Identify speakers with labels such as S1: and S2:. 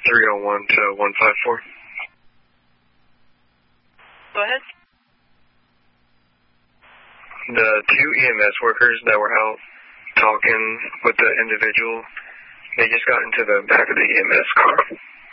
S1: 301 to 154.
S2: Go ahead.
S1: The two EMS workers that were out talking with the individual, they just got into the back of the EMS car.